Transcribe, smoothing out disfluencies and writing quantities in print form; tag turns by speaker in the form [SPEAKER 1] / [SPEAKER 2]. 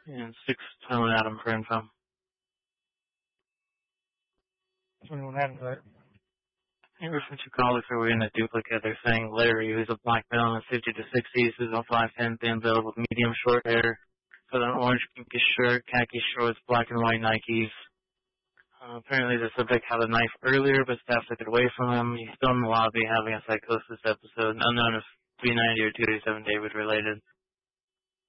[SPEAKER 1] And 621 Adam for info.
[SPEAKER 2] 21 Adams, right?
[SPEAKER 1] Hey, we're from two colleagues who were in a duplicate. They're saying Larry, who's a black male in the 50 to 60s, who's on 5'10", thin build with medium short hair, with an orange pinkish shirt, khaki shorts, black and white Nikes. Apparently the subject had a knife earlier, but staff took it away from him. He's still in the lobby having a psychosis episode, unknown if 390 or 287 David related.